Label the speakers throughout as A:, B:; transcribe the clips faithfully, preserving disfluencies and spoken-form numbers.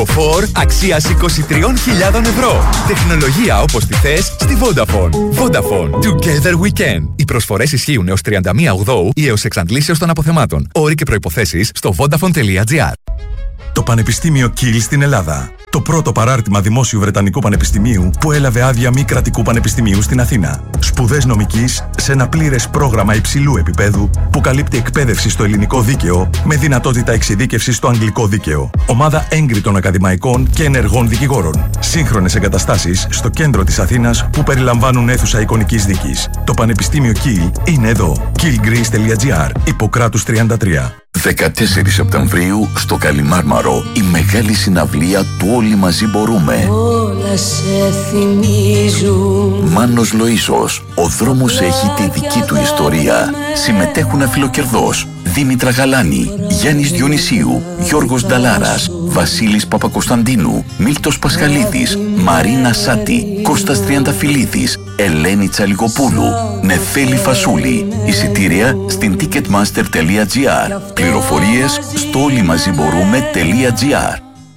A: Φορ αξίας είκοσι τρεις χιλιάδες ευρώ. Τεχνολογία όπως τη θες στη Vodafone. Vodafone. Together we can. Οι προσφορές ισχύουν έως τριάντα μία Οκτωβρίου ή έως εξαντλήσεως των αποθεμάτων. Όροι και προϋποθέσεις στο vodafone τελεία gr.
B: Το Πανεπιστήμιο Kiel στην Ελλάδα. Το πρώτο παράρτημα δημόσιου Βρετανικού Πανεπιστημίου που έλαβε άδεια μη κρατικού πανεπιστημίου στην Αθήνα. Σπουδές νομικής σε ένα πλήρες πρόγραμμα υψηλού επίπεδου που καλύπτει εκπαίδευση στο ελληνικό δίκαιο με δυνατότητα εξειδίκευσης στο αγγλικό δίκαιο. Ομάδα έγκριτων ακαδημαϊκών και ενεργών δικηγόρων. Σύγχρονες εγκαταστάσεις στο κέντρο της Αθήνας που περιλαμβάνουν αίθουσα εικονικής δίκης. Το Πανεπιστήμιο Kiel είναι εδώ. kiel greece τελεία gr. Ιπποκράτους τριάντα τρία.
C: δεκατέσσερις Σεπτεμβρίου στο Καλιμάρμαρο η μεγάλη συναυλία του Όλοι Μαζί Μπορούμε.
D: Όλα σε θυμίζουν.
C: Μάνος Λοΐσος, ο δρόμος έχει τη δική του ιστορία. Συμμετέχουν Αφιλοκερδός, Δήμητρα Γαλάνη, Γιάννης Διονυσίου, Γιώργος Νταλάρας, Βασίλης Παπακοσταντίνου, Μίλτος Πασχαλίδης, Μαρίνα Σάτη, Κώστας Τριανταφυλλίδης, Ελένη Τσαλιγοπούλου, Νεφέλη Φασούλη. Εισιτήρια στην ticketmaster τελεία gr. Πληροφορίες στο όλοιμαζιμπορούμε τελεία gr.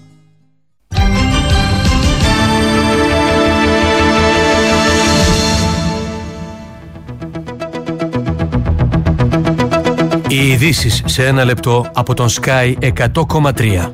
E: Οι ειδήσεις σε ένα λεπτό από τον Sky εκατό κόμμα τρία.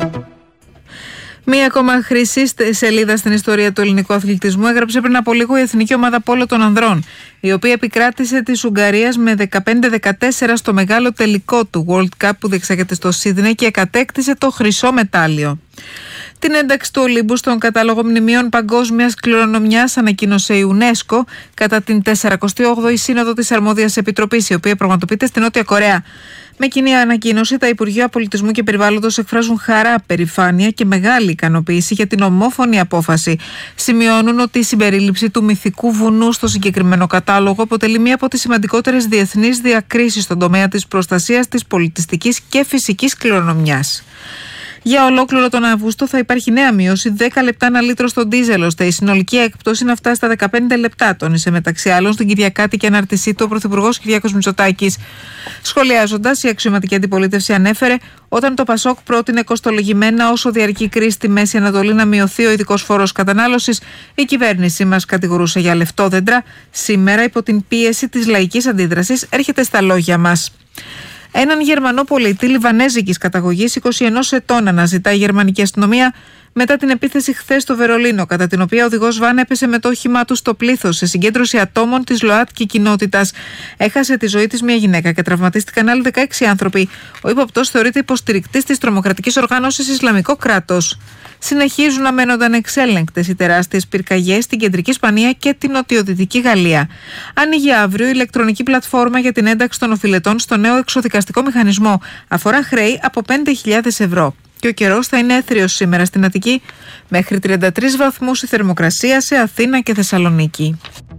F: Μία ακόμα χρυσή σελίδα στην ιστορία του ελληνικού αθλητισμού έγραψε πριν από λίγο η εθνική ομάδα πόλο των ανδρών, η οποία επικράτησε της Ουγγαρίας με δεκαπέντε δεκατέσσερα στο μεγάλο τελικό του World Cup που διεξάγεται στο Σίδνεϊ και κατέκτησε το χρυσό μετάλλιο. Την ένταξη του Ολύμπου στον κατάλογο μνημείων παγκόσμιας κληρονομιάς ανακοίνωσε η UNESCO κατά την σαραντάτη όγδοη Σύνοδο της Αρμόδιας Επιτροπής, η οποία πραγματοποιείται στην Νότια Κορέα. Με κοινή ανακοίνωση, τα Υπουργεία Πολιτισμού και Περιβάλλοντος εκφράζουν χαρά, περηφάνεια και μεγάλη ικανοποίηση για την ομόφωνη απόφαση. Σημειώνουν ότι η συμπερίληψη του μυθικού βουνού στο συγκεκριμένο κατάλογο αποτελεί μία από τις σημαντικότερες διεθνείς διακρίσεις στον τομέα της προστασίας της πολιτιστικής και φυσικής κληρονομιάς. Για ολόκληρο τον Αύγουστο θα υπάρχει νέα μείωση δέκα λεπτά ένα λίτρο στον ντίζελ, ώστε η συνολική έκπτωση να φτάσει στα δεκαπέντε λεπτά, τόνισε μεταξύ άλλων στην Κυριακάτικη ανάρτησή του ο Πρωθυπουργός Κυριάκος Μητσοτάκης. Σχολιάζοντας, η αξιωματική αντιπολίτευση ανέφερε όταν το Πασόκ πρότεινε κοστολογημένα όσο διαρκεί κρίση στη Μέση Ανατολή να μειωθεί ο ειδικός φόρος κατανάλωσης, η κυβέρνησή μας κατηγορούσε για λεφτόδεντρα. Σήμερα, υπό την πίεση της λαϊκής αντίδρασης, έρχεται στα λόγια μας. Έναν Γερμανό πολίτη λιβανέζικης καταγωγής είκοσι ενός ετών αναζητά η γερμανική αστυνομία μετά την επίθεση χθες στο Βερολίνο, κατά την οποία ο οδηγός βαν έπεσε με το όχημά του στο πλήθος σε συγκέντρωση ατόμων της ΛΟΑΤΚΙ κοινότητας. Έχασε τη ζωή της μια γυναίκα και τραυματίστηκαν άλλοι δεκαέξι άνθρωποι. Ο ύποπτος θεωρείται υποστηρικτής της τρομοκρατικής οργάνωσης Ισλαμικό κράτος. Συνεχίζουν να μένονται ανεξέλεγκτες οι τεράστιες πυρκαγιές στην κεντρική Ισπανία και την νοτιοδυτική Γαλλία. Ανοίγει αύριο η ηλεκτρονική πλατφόρμα για την ένταξη των οφειλετών στο νέο εξοδικαστικό μηχανισμό. Αφορά χρέη από πέντε χιλιάδες ευρώ. Και ο καιρός θα είναι έθριος σήμερα στην Αττική, μέχρι τριάντα τρεις βαθμούς η θερμοκρασία σε Αθήνα και Θεσσαλονίκη.